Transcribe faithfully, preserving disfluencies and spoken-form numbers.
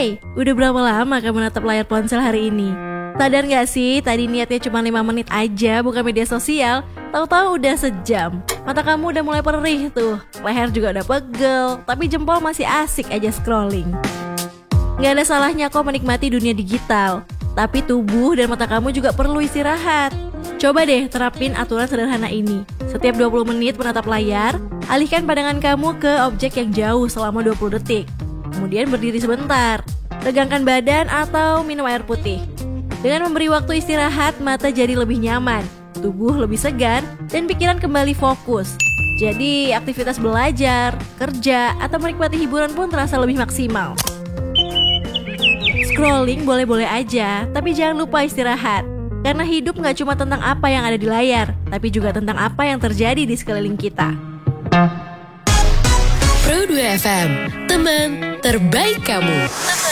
Hey, udah berapa lama kamu natap layar ponsel hari ini? Sadar gak sih, tadi niatnya cuma lima menit aja buka media sosial, tahu-tahu udah sejam. Mata kamu udah mulai perih tuh, leher juga udah pegel, tapi jempol masih asik aja scrolling. Gak ada salahnya kok menikmati dunia digital, tapi tubuh dan mata kamu juga perlu istirahat. Coba deh terapin aturan sederhana ini. Setiap dua puluh menit menatap layar, alihkan pandangan kamu ke objek yang jauh selama dua puluh detik. Kemudian berdiri sebentar, regangkan badan atau minum air putih. Dengan memberi waktu istirahat, mata jadi lebih nyaman, tubuh lebih segar, dan pikiran kembali fokus. Jadi aktivitas belajar, kerja, atau menikmati hiburan pun terasa lebih maksimal. Scrolling boleh-boleh aja, tapi jangan lupa istirahat. Karena hidup gak cuma tentang apa yang ada di layar, tapi juga tentang apa yang terjadi di sekeliling kita. Pro dua F M, teman terbaik kamu.